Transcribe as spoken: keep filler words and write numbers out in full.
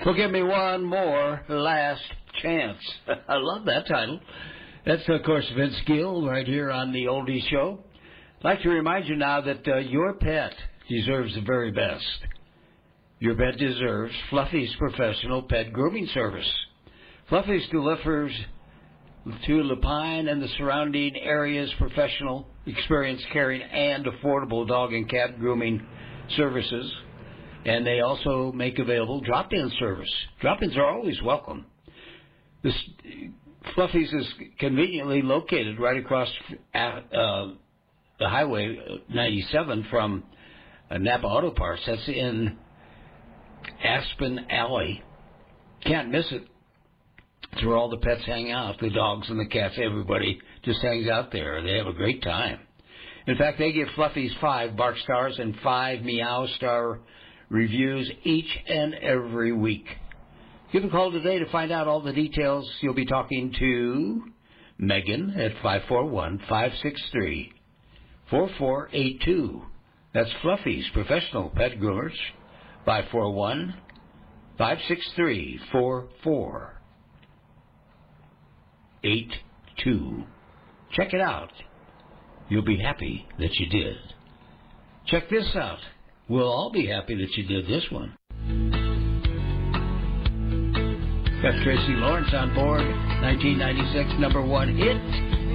Well, give me one more last chance. I love that title. That's, of course, Vince Gill right here on the Oldie Show. I'd like to remind you now that uh, your pet deserves the very best. Your pet deserves Fluffy's professional pet grooming service. Fluffy's delivers to Lapine and the surrounding areas professional, experienced, caring, and affordable dog and cat grooming services. And they also make available drop-in service. Drop-ins are always welcome. This Fluffy's is conveniently located right across uh, the Highway ninety-seven from uh, Napa Auto Parts. That's in Aspen Alley. Can't miss it. It's where all the pets hang out, the dogs and the cats. Everybody just hangs out there. They have a great time. In fact, they give Fluffy's five bark stars and five meow star reviews each and every week. Give a call today to find out all the details. You'll be talking to Megan at five four one, five six three, four four eight two. That's Fluffy's professional pet groomers, five four one, five six three, four four eight two. Check it out. You'll be happy that you did. Check this out. We'll all be happy that you did this one. Got Tracy Lawrence on board, nineteen ninety-six number one hit.